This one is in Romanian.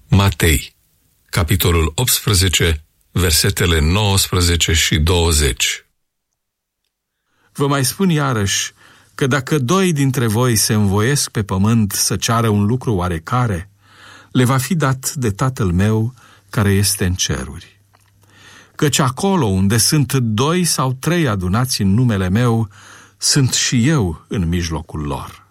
Matei, capitolul 18, versetele 19 și 20. Vă mai spun iarăși că dacă 2 dintre voi se învoiesc pe pământ să ceară un lucru oarecare, le va fi dat de Tatăl meu care este în ceruri. Căci acolo unde sunt 2 sau 3 adunați în numele meu, sunt și eu în mijlocul lor.